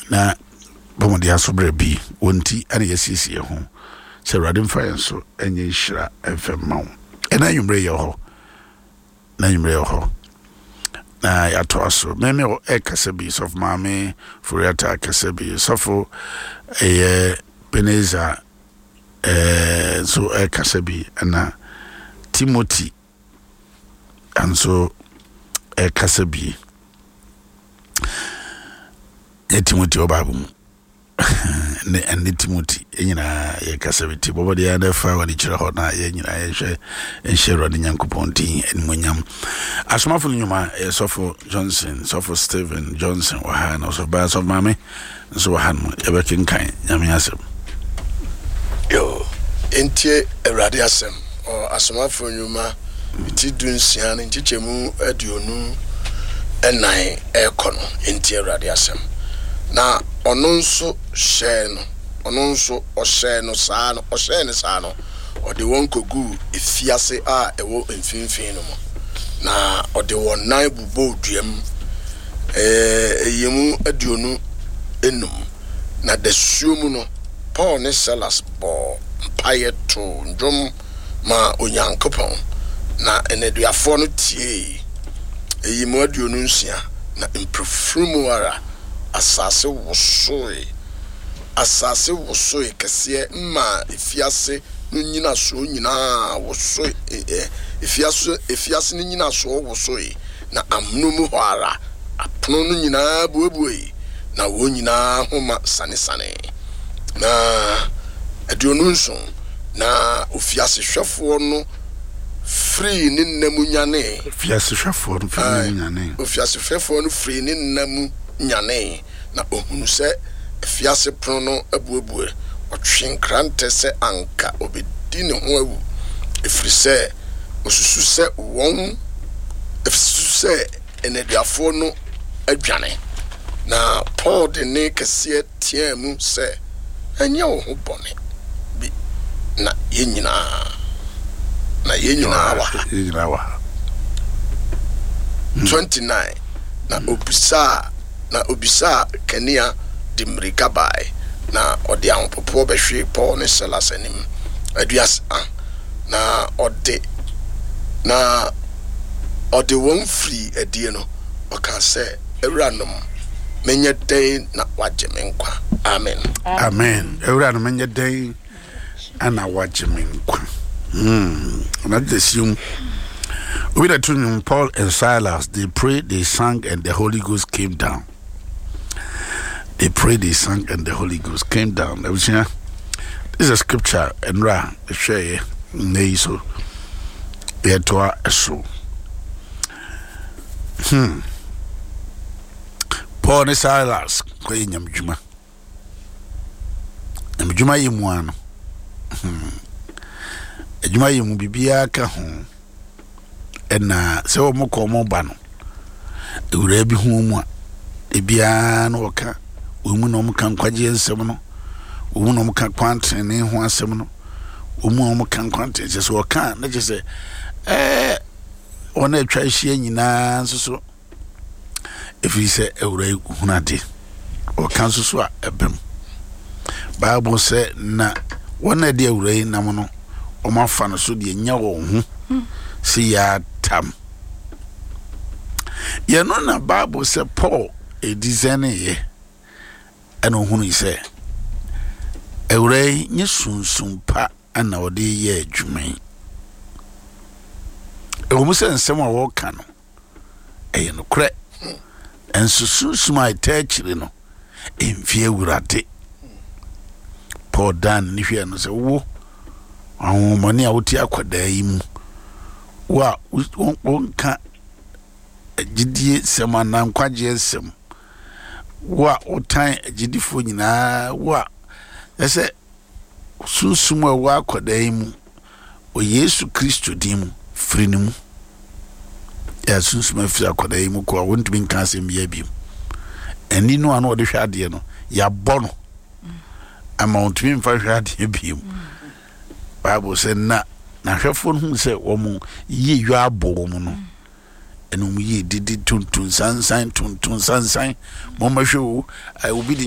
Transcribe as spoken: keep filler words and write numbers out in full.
na bomodi asobre bi wonti ane yesiesie ho se Awurade mfa yen so enye nhira efem mawo ena nwumre ye ho na nwumre ye ho na ya to aso meme o ekasabi sof mame furiata kasabi sofo eh Beneza eh so ekasabi na Timothy and so ekasabi e Timothy obabum ne and Timothy enyina ye kasabiti bobodi ya na fa wani kire ho na ye nyina ye hwe enhyero ne Nyankopon tin enmonyam asomafo nyuma e sofo Johnson sofo Stephen Johnson wa ha na so ba so mame so wa han ye be kinkan nyame asem yo entie Awurade asem o asomafo nyuma ti dunsia ne ntichemu aduonu enan ekono entie Awurade asem na ononso share no ononso o share no saa no o share ne saa no o de won kogu efiase a ewo mfimfin no mo na o de won nan bubo duam eh yemu aduonu enum na de suomu no Paul ne Silas bo mpaye to ndwom ma Onyankopon na eneduafo no tie eyemu aduonu nsia na improfumu ara asase wosoi asase wosoi kese ma efiase no nyina so nyina wosoi efiase efiase no nyina so wosoi na amnumu ho ara apono no nyina buebuei na wo nyina homa sane sane na aduonu nso na ofiase hwefo no free ni namu nyane ofiase hwefo no free ni nyane ofiase hwefo no free ni namu nyane na ohunu se fiase prono no abuebue otwen krante se anka obedi ne ho awu efri se osusu se won efsusu se eneduafo no adwane na Paul de ne kese tiamu se enye wo ho bone bi na yenyina na yenyina wa yenyina wa twenty-nine na obisa na obisa Kenia dimrika bai na odi anpopo behwe Paul ne Silas anim aduas na odi na odi won free adie no oka se ewuranom menye den na waje menkwa amen amen ewuranom menye den ana waje menkwa mm na desum with the two Paul and Silas, they prayed, they sang, and the Holy Ghost came down. They prayed, they sang, and the Holy Ghost came down. This is a scripture, and Ra, the share, Neso, Etua, Eso. Hmm. Paul and Silas, Queen Yamjuma. Yamjuma Yamwan. Hmm. Yamjuma Yamubibia Kahon. Ena se wo moko mo ba no ewura bi hu mu a ebia no woka wo mu no mka nkwaje nsem no wo mu no mka kwante ne ho asem no wo mu no mka kwante je so woka na je se eh ona atwa hie nyina nsoso efi se ewura hunade woka nsoso a ebem Bible se na wona de ewura nam no o mafa no so de nya wo hu si ya tam ye no na Bible say Paul e dizene ye eno hunu say ewre nye sunsun pa ana ode ye adwumen e wo se nsem a wo ka no e no kre enso sunsun ai tachire no emfie ewurade Paul dan ni hwe no say wo awon mani a woti akwada yi mu wa wonka agidie semana nkwaje sem wa otan agidifo nyina wa ese sunsumu wa akodan mu o Yesu Kristo dim frinimu ya sunsumu fi akodan mu ko wontumi nka sem bia bi eni no ano de hwade no ya bono ama wontumi mfa hwade bi Bible say na na hwefo no se wo mu yi ywa abo mu no enu mu yi didi tuntun sansan tuntun sansan mo ma hwe wo ai obi